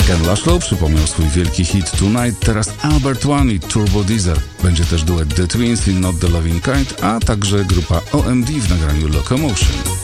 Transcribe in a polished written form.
Ken Laszlo przypomniał swój wielki hit Tonight, teraz Albert One i Turbo Diesel. Będzie też duet The Twins i Not the Loving Kind, a także grupa OMD w nagraniu Locomotion.